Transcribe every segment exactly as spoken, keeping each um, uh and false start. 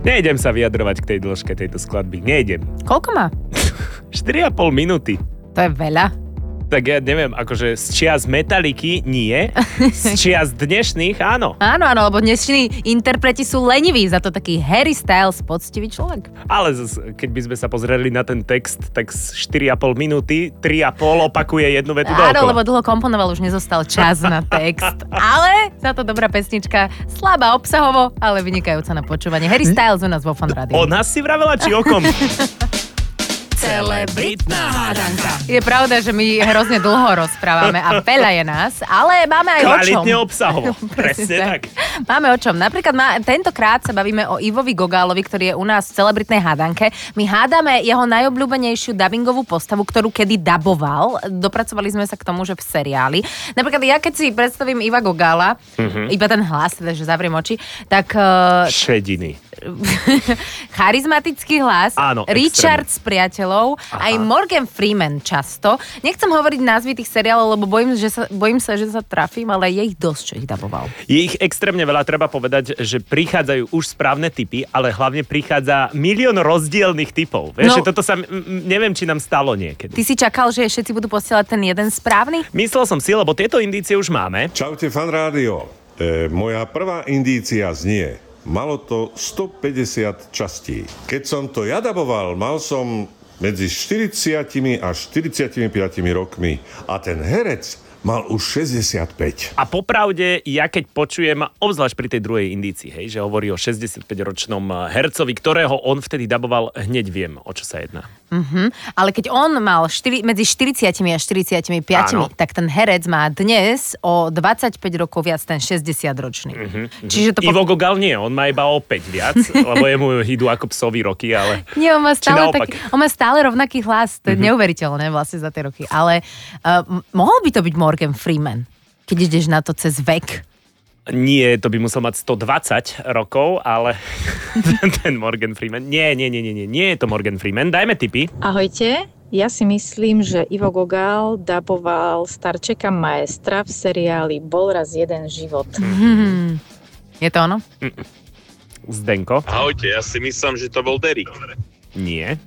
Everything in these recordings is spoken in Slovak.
Nejdem sa vyjadrovať k tej dĺžke tejto skladby. Nejdem. Koľko má? štyri a pol minúty. To je veľa. Tak ja neviem, akože z čias Metaliky nie, z čias dnešných áno. Áno, áno, lebo dnešní interpreti sú leniví, za to taký Harry Styles, poctivý človek. Ale zas, keď by sme sa pozreli na ten text, tak z štyri a pol minúty, tri a pol opakuje jednu vetu dookola. Áno, lebo dlho komponoval, už nezostal čas na text. Ale za to dobrá pesnička, slabá obsahovo, ale vynikajúca na počúvanie. Harry Styles u nás vo Fan Rádiu. O nás si vravela, či o kom? Celebritná hádanka. Je pravda, že my hrozne dlho rozprávame a veľa je nás, ale máme aj o čom. Kvalitne obsahovo, presne tak. Máme o čom. Napríklad má, tentokrát sa bavíme o Ivovi Gogálovi, ktorý je u nás v celebritnej hádanke. My hádame jeho najobľúbenejšiu dabingovú postavu, ktorú kedy daboval. Dopracovali sme sa k tomu, že v seriáli. Napríklad ja, keď si predstavím Iva Gogála, mm-hmm. iba ten hlas, teda, že zavriem oči, tak... Uh, Šediny. Charizmatický hlas, áno, Richard z Priateľov, aj Morgan Freeman často. Nechcem hovoriť názvy tých seriálov, lebo bojím, že sa, bojím sa, že sa trafím, ale je ich dosť, čo ich daboval. Je ich extrémne veľa, treba povedať, že prichádzajú už správne typy, ale hlavne prichádza milión rozdielnych typov. Vieš, No. že toto sa, m- neviem, či nám stalo niekedy. Ty si čakal, že všetci budú posielať ten jeden správny? Myslel som si, lebo tieto indície už máme. Čaute, Fan Rádio. E, moja prvá indícia znie: malo to stopäťdesiat častí. Keď som to ja daboval, mal som medzi štyridsať a štyridsaťpäť rokmi a ten herec mal už šesťdesiatpäť. A popravde, ja keď počujem, obzvlášť pri tej druhej indícii, hej, že hovorí o šesťdesiatpäťročnom hercovi, ktorého on vtedy daboval, hneď viem, o čo sa jedná. Uh-huh. Ale keď on mal štyri, medzi štyridsať a štyridsaťpäť, Áno. tak ten herec má dnes o dvadsaťpäť rokov viac, ten šesťdesiatročný. Uh-huh. Čiže to Ivo po... Gogal nie, on má iba o päť viac, lebo jemu idú ako psovi roky, ale... Nie, on má stále, naopak? taký, on má stále rovnaký hlas, to je uh-huh. neuveriteľné vlastne za tie roky. Ale uh, m- mohol by to byť Morgan Freeman, keď ideš na to cez vek. Nie, to by musel mať stodvadsať rokov, ale ten Morgan Freeman... Nie, nie, nie, nie, nie, nie je to Morgan Freeman. Dajme tipy. Ahojte, ja si myslím, že Ivo Gogál daboval starčeka Maestra v seriáli Bol raz jeden život. Hmm. Je to ono? Zdenko? Ahojte, ja si myslím, že to bol Derek. Nie.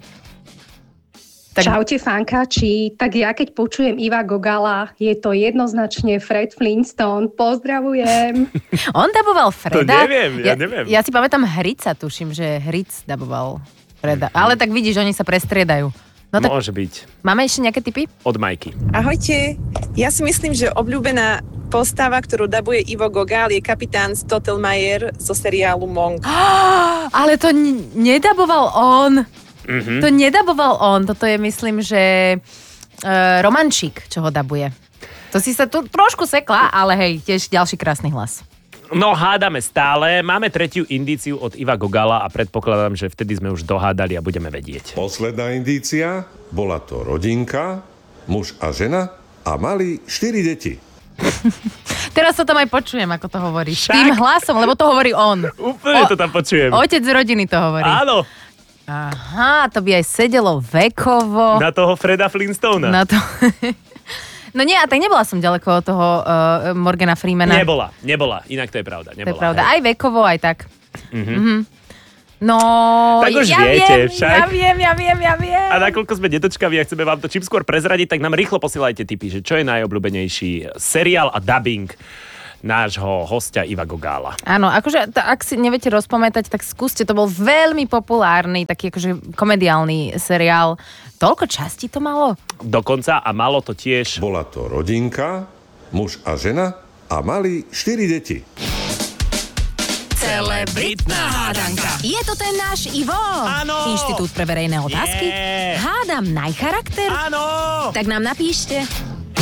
Tak... Čaute, fankáči. Tak ja keď počujem Iva Gogala, je to jednoznačne Fred Flintstone. Pozdravujem. On daboval Freda. To neviem, ja neviem. Ja, ja si pamätám Hrica, tuším, že Hric daboval Freda. Ale tak vidíš, oni sa prestriedajú. No tak Môže byť. máme ešte nejaké tipy? Od Majky. Ahojte, ja si myslím, že obľúbená postava, ktorú dabuje Ivo Gogál, je kapitán Stottlemeyer zo seriálu Monk. Ale to n- nedaboval on. Mhm. To nedaboval on. Toto je, myslím, že uh, Romančík, čo ho dabuje. To si sa tu trošku sekla, ale hej, tiež ďalší krásny hlas. No, hádame stále. Máme tretiu indíciu od Iva Gogala a predpokladám, že vtedy sme už dohádali a budeme vedieť. Posledná indícia, bola to rodinka, muž a žena a mali štyri deti. Teraz sa tam aj počujem, ako to hovoríš. Však. Tým hlasom, lebo to hovorí on. Úplne O- to tam počujem. Otec z rodiny to hovorí. Áno, Aha, to by aj sedelo vekovo. na toho Freda Flintstona. Na to... No nie, a tak nebola som ďaleko od toho uh, Morgana Freemana. Nebola, nebola. Inak to je pravda. To je Nebola, pravda. hej. Aj vekovo, aj tak. Mhm. Mhm. No, Tak už ja viete, viem, však. ja viem, ja viem, ja viem. A nakoľko sme nedočkaví a chceme vám to čím skôr prezradiť, tak nám rýchlo posielajte tipy, že čo je najobľúbenejší seriál a dubbing nášho hostia Iva Gogála. Áno, akože t- ak si neviete rozpamätať, tak skúste, to bol veľmi populárny, taký akože komediálny seriál. Toľko častí to malo? Dokonca a malo to tiež... Bola to rodinka, muž a žena a mali štyri deti. Celebritná hádanka. Je to ten náš Ivo? Áno. Inštitút pre verejné otázky? Nie. Hádam najcharakter? Áno! Tak nám napíšte.